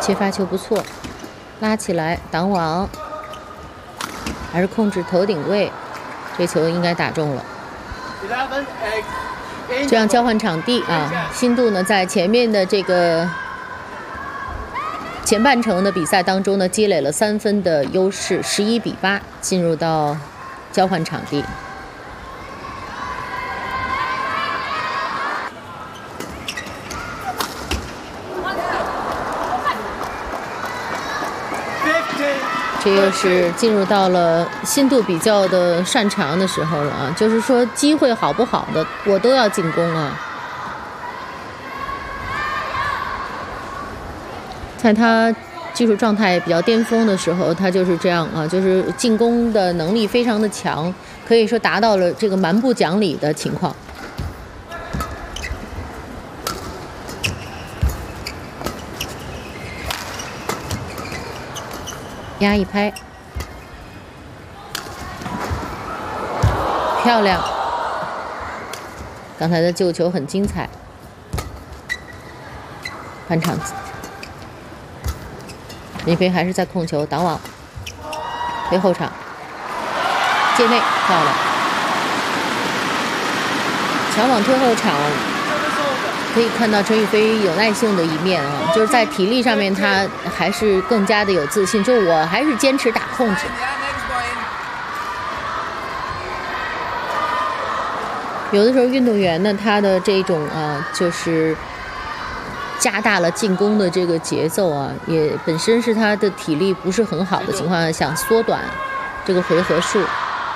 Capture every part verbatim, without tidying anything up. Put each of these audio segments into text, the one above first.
接发球不错，拉起来挡网，还是控制头顶位，这球应该打中了。这样交换场地啊，新度呢在前面的这个前半程的比赛当中呢，积累了三分的优势，十一比八，进入到交换场地。 这又是进入到了新度比较的擅长的时候了啊，就是说机会好不好的我都要进攻啊。在他技术状态比较巅峰的时候，他就是这样啊，就是进攻的能力非常的强，可以说达到了这个蛮不讲理的情况。 压一拍，漂亮！刚才的救球很精彩。半场，林飞还是在控球挡网，推后场，界内漂亮！抢网推后场。 可以看到陈雨菲有耐性的一面啊，就是在体力上面他还是更加的有自信。就我还是坚持打控制。有的时候运动员呢，他的这种啊，就是加大了进攻的这个节奏啊，也本身是他的体力不是很好的情况下，想缩短这个回合数。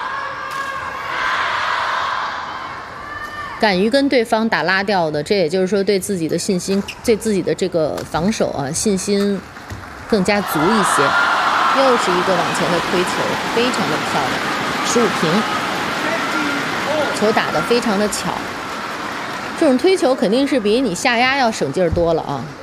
敢于跟对方打拉吊的，这也就是说对自己的信心、对自己的这个防守啊信心更加足一些。又是一个往前的推球，非常的漂亮，十五平，球打得非常的巧。这种推球肯定是比你下压要省劲儿多了啊。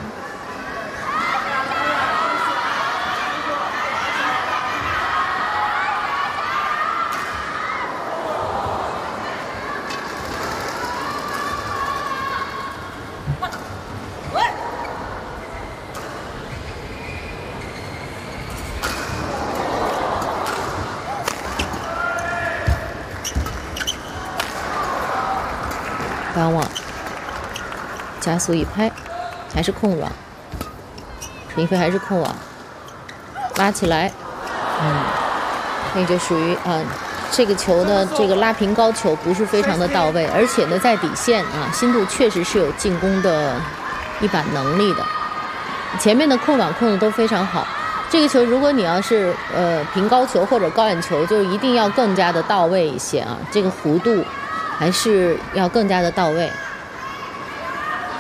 挡网，加速一拍，还是控网。陈一飞还是控网，拉起来，嗯，那就属于啊，这个球的这个拉平高球不是非常的到位，而且呢，在底线啊，新度确实是有进攻的一把能力的。前面的控网控的都非常好。这个球，如果你要是呃平高球或者高远球，就一定要更加的到位一些啊，这个弧度。 还是要更加的到位。